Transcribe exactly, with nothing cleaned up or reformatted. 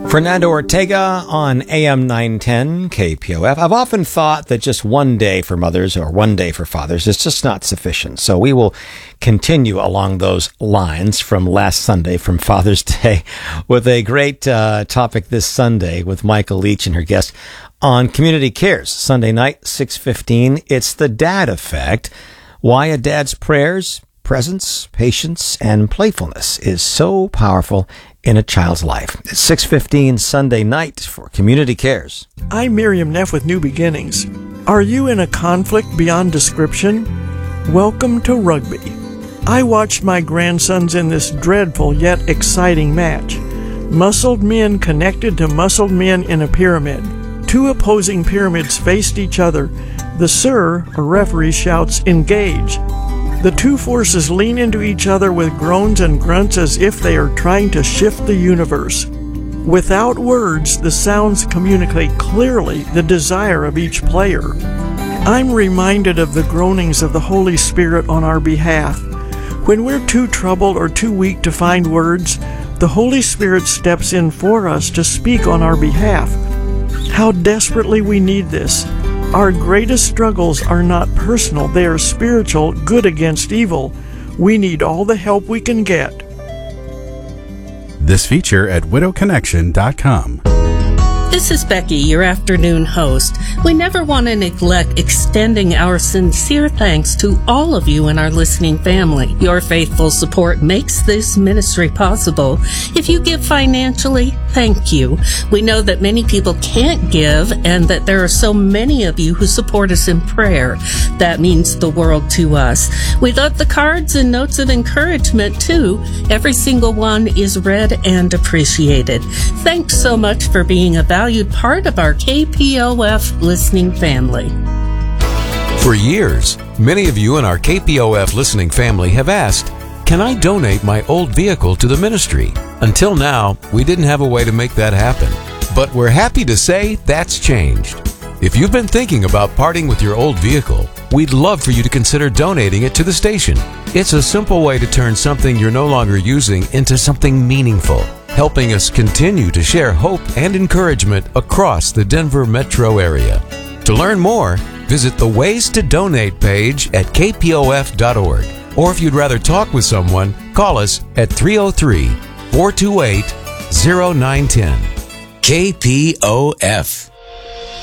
Fernando Ortega on A M nine ten K P O F. I've often thought that just one day for mothers or one day for fathers is just not sufficient. So we will continue along those lines from last Sunday, from Father's Day, with a great uh, topic this Sunday with Michael Leach and her guest on Community Cares. Sunday night, six fifteen. It's the dad effect. Why a dad's prayers, presence, patience, and playfulness is so powerful in a child's life. It's six fifteen Sunday night for Community Cares. I'm Miriam Neff with New Beginnings. Are you in a conflict beyond description? Welcome to rugby. I watched my grandsons in this dreadful yet exciting match. Muscled men connected to muscled men in a pyramid. Two opposing pyramids faced each other. The sir, a referee, shouts, "Engage." The two forces lean into each other with groans and grunts as if they are trying to shift the universe. Without words, the sounds communicate clearly the desire of each player. I'm reminded of the groanings of the Holy Spirit on our behalf. When we're too troubled or too weak to find words, the Holy Spirit steps in for us to speak on our behalf. How desperately we need this. Our greatest struggles are not personal, they are spiritual, good against evil. We need all the help we can get. This feature at widow connection dot com. This is Becky, your afternoon host. We never want to neglect extending our sincere thanks to all of you in our listening family. Your faithful support makes this ministry possible. If you give financially, thank you. We know that many people can't give and that there are so many of you who support us in prayer. That means the world to us. We love the cards and notes of encouragement too. Every single one is read and appreciated. Thanks so much for being a valued part of our K P O F listening family. For years, many of you in our K P O F listening family have asked, can I donate my old vehicle to the ministry? Until now, we didn't have a way to make that happen. But we're happy to say that's changed. If you've been thinking about parting with your old vehicle, we'd love for you to consider donating it to the station. It's a simple way to turn something you're no longer using into something meaningful, helping us continue to share hope and encouragement across the Denver metro area. To learn more, visit the Ways to Donate page at K P O F dot org. Or if you'd rather talk with someone, call us at three oh three, four two eight, oh nine one oh. K P O F.